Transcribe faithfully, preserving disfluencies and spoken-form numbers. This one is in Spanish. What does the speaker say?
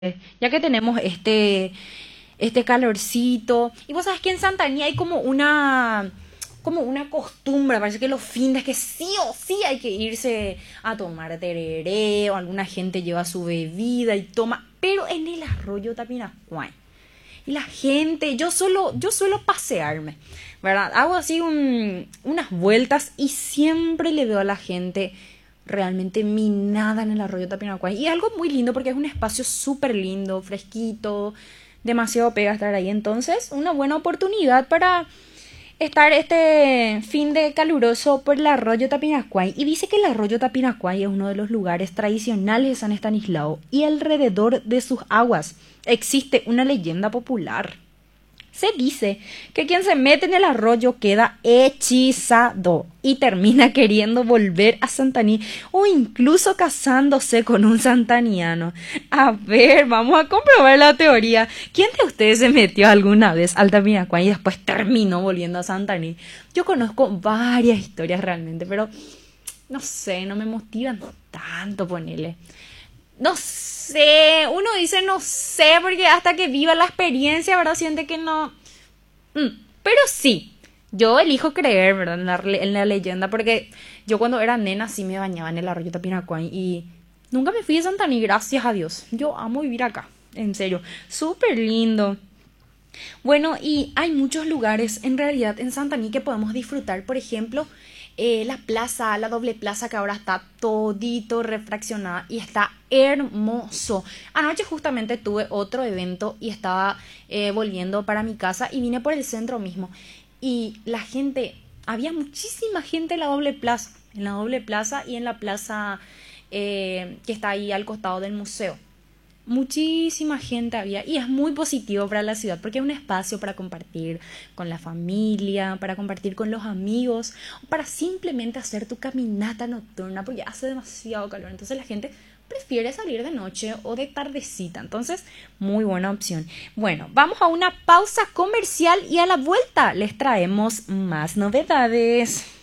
ya que tenemos este, este calorcito. Y vos sabés que en Santaní hay como una, como una costumbre, parece que los fines que sí o sí hay que irse a tomar tereré, o alguna gente lleva su bebida y toma, pero en el arroyo Tapiracuay. Y la gente, yo solo, yo suelo pasearme, ¿verdad? Hago así un- unas vueltas y siempre le veo a la gente realmente minada en el arroyo Tapinacuay. Y algo muy lindo porque es un espacio súper lindo, fresquito, demasiado pega estar ahí. Entonces, una buena oportunidad para estar este fin de caluroso por el arroyo Tapinacuay. Y dice que el arroyo Tapinacuay es uno de los lugares tradicionales de San Estanislao y alrededor de sus aguas existe una leyenda popular. Se dice que quien se mete en el arroyo queda hechizado y termina queriendo volver a Santaní o incluso casándose con un santaniano. A ver, vamos a comprobar la teoría. ¿Quién de ustedes se metió alguna vez al Tapinacuay y después terminó volviendo a Santaní? Yo conozco varias historias realmente, pero no sé, no me motivan tanto ponerle. No sé, uno dice no sé, porque hasta que viva la experiencia, ¿verdad? Siente que no. Mm, pero sí, yo elijo creer, ¿verdad? En la, en la leyenda, porque yo cuando era nena sí me bañaba en el arroyo Tapiracuay y nunca me fui de Santaní, gracias a Dios. Yo amo vivir acá, en serio, súper lindo. Bueno, y hay muchos lugares en realidad en Santaní que podemos disfrutar. Por ejemplo, eh, la plaza, la doble plaza que ahora está todito refraccionada y está hermoso. Anoche justamente tuve otro evento y estaba eh, volviendo para mi casa y vine por el centro mismo. Y la gente, había muchísima gente en la doble plaza, en la doble plaza y en la plaza eh, que está ahí al costado del museo. Muchísima gente había y es muy positivo para la ciudad porque es un espacio para compartir con la familia, para compartir con los amigos, o para simplemente hacer tu caminata nocturna porque hace demasiado calor. Entonces la gente prefiere salir de noche o de tardecita. Entonces, muy buena opción. Bueno, vamos a una pausa comercial y a la vuelta les traemos más novedades.